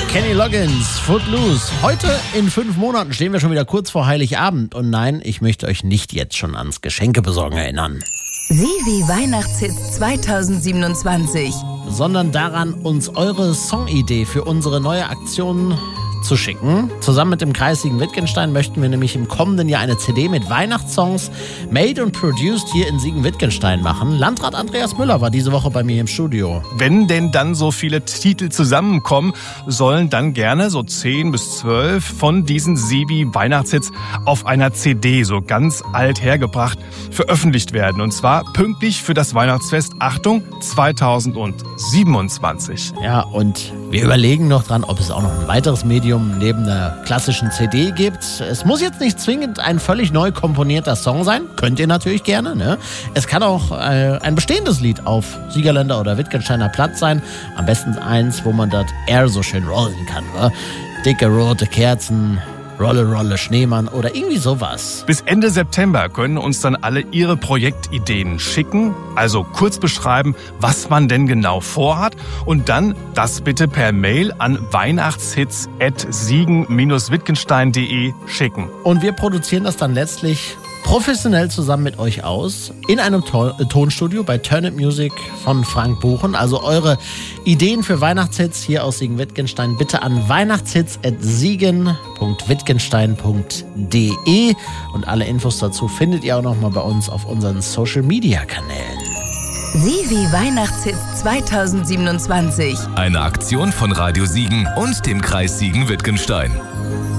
Kenny Loggins, Footloose. Heute in 5 Monaten stehen wir schon wieder kurz vor Heiligabend. Und nein, ich möchte euch nicht jetzt schon ans Geschenkebesorgen erinnern. Sivi Weihnachtshits 2027. Sondern daran, uns eure Songidee für unsere neue Aktion zu schicken. Zusammen mit dem Kreis Siegen-Wittgenstein möchten wir nämlich im kommenden Jahr eine CD mit Weihnachtssongs made und produced hier in Siegen-Wittgenstein machen. Landrat Andreas Müller war diese Woche bei mir im Studio. Wenn denn dann so viele Titel zusammenkommen, sollen dann gerne so 10 bis 12 von diesen Sivi Weihnachtshits auf einer CD, so ganz alt hergebracht, veröffentlicht werden. Und zwar pünktlich für das Weihnachtsfest, Achtung, 2027. Ja, und wir überlegen noch dran, ob es auch noch ein weiteres Medium neben der klassischen CD gibt. Es muss jetzt nicht zwingend ein völlig neu komponierter Song sein. Könnt ihr natürlich gerne, ne? Es kann auch ein bestehendes Lied auf Siegerländer oder Wittgensteiner Platz sein. Am besten eins, wo man das R so schön rollen kann, wa? Dicke rote Kerzen, Rolle, Rolle, Schneemann oder irgendwie sowas. Bis Ende September können uns dann alle ihre Projektideen schicken, also kurz beschreiben, was man denn genau vorhat und dann das bitte per Mail an weihnachtshits@siegen-wittgenstein.de schicken. Und wir produzieren das dann letztlich professionell zusammen mit euch aus in einem Tonstudio bei Turn It Music von Frank Buchen. Also eure Ideen für Weihnachtshits hier aus Siegen-Wittgenstein bitte an weihnachtshits@siegen.wittgenstein.de und alle Infos dazu findet ihr auch nochmal bei uns auf unseren Social-Media-Kanälen. Sivi Weihnachtshits 2027. Eine Aktion von Radio Siegen und dem Kreis Siegen-Wittgenstein.